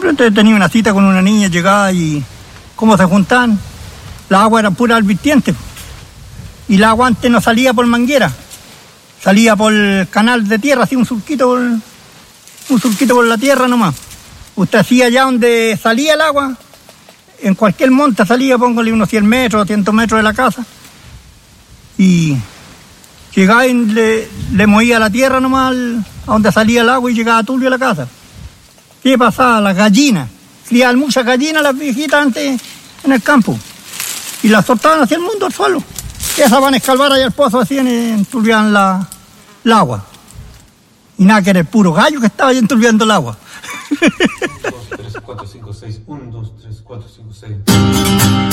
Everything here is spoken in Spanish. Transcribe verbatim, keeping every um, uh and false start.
repente tenía una cita con una niña, llegaba y cómo se juntaban, la agua era pura vertiente. Y el agua antes no salía por manguera, salía por el canal de tierra, así un surquito por, un surquito por la tierra nomás. Usted hacía allá donde salía el agua, en cualquier monte salía, póngale unos cien metros, doscientos metros de la casa. Y llegaba y le, le movía la tierra nomás al, a donde salía el agua y llegaba turbio a la casa. ¿Qué pasaba? Las gallinas. Criaban muchas gallinas las viejitas antes en el campo. Y las soltaban hacia el mundo, al suelo. Y esas van a escalvar allá al pozo, así enturbiaban la, el agua. Y nada, que era el puro gallo que estaba ahí enturbiando el agua. uno, dos, tres, cuatro, cinco, seis. uno, dos, tres, cuatro, cinco, seis.